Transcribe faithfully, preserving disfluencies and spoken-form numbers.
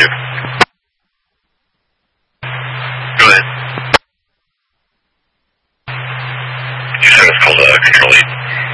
two. Go ahead. Houston, it's called uh, Control eight.